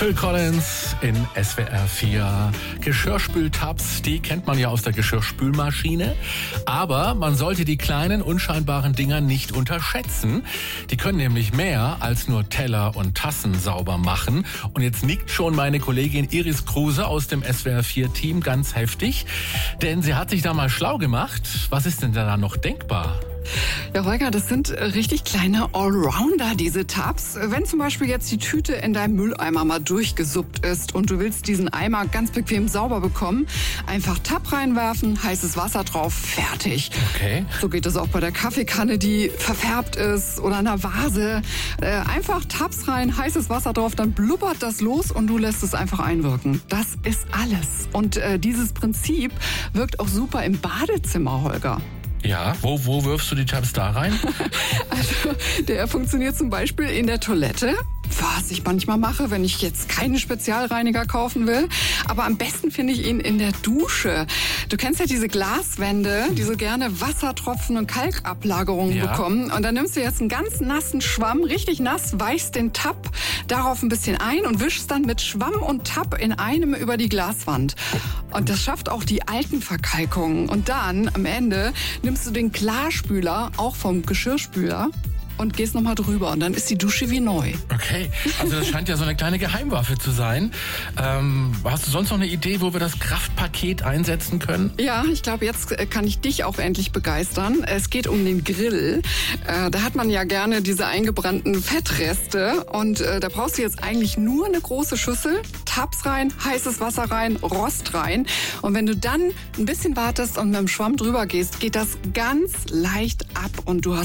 Phil Collins in SWR 4. Geschirrspültabs, die kennt man ja aus der Geschirrspülmaschine. Aber man sollte die kleinen, unscheinbaren Dinger nicht unterschätzen. Die können nämlich mehr als nur Teller und Tassen sauber machen. Und jetzt nickt schon meine Kollegin Iris Kruse aus dem SWR 4-Team ganz heftig. Denn sie hat sich da mal schlau gemacht. Was ist denn da noch denkbar? Ja, Holger, das sind richtig kleine Allrounder, diese Tabs. Wenn zum Beispiel jetzt die Tüte in deinem Mülleimer mal durchgesuppt ist und du willst diesen Eimer ganz bequem sauber bekommen, einfach Tab reinwerfen, heißes Wasser drauf, fertig. Okay. So geht es auch bei der Kaffeekanne, die verfärbt ist, oder einer Vase. Einfach Tabs rein, heißes Wasser drauf, dann blubbert das los und du lässt es einfach einwirken. Das ist alles. Und dieses Prinzip wirkt auch super im Badezimmer, Holger. Ja, wo wirfst du die Tabs da rein? Also, der funktioniert zum Beispiel in der Toilette. Was ich manchmal mache, wenn ich jetzt keinen Spezialreiniger kaufen will. Aber am besten finde ich ihn in der Dusche. Du kennst ja diese Glaswände, die so gerne Wassertropfen und Kalkablagerungen bekommen. Und dann nimmst du jetzt einen ganz nassen Schwamm, richtig nass, weichst den Tab darauf ein bisschen ein und wischst dann mit Schwamm und Tab in einem über die Glaswand. Und das schafft auch die alten Verkalkungen. Und dann am Ende nimmst du den Klarspüler, auch vom Geschirrspüler, und gehst nochmal drüber und dann ist die Dusche wie neu. Okay, also das scheint ja so eine kleine Geheimwaffe zu sein. Hast du sonst noch eine Idee, wo wir das Kraftpaket einsetzen können? Ja, ich glaube, jetzt kann ich dich auch endlich begeistern. Es geht um den Grill. Da hat man ja gerne diese eingebrannten Fettreste und da brauchst du jetzt eigentlich nur eine große Schüssel, Tabs rein, heißes Wasser rein, Rost rein. Und wenn du dann ein bisschen wartest und mit dem Schwamm drüber gehst, geht das ganz leicht ab und du hast